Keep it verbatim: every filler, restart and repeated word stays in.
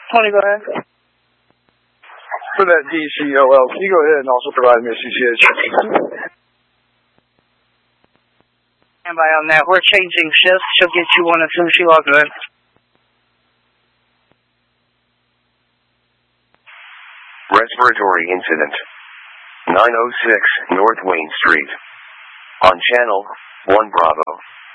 Tony, go ahead. For that D C O L, can you go ahead and also provide me a C C H? Stand by on that. We're changing shifts. She'll get you one as soon as she logs in. Respiratory incident. nine oh six North Wayne Street. On channel one Bravo.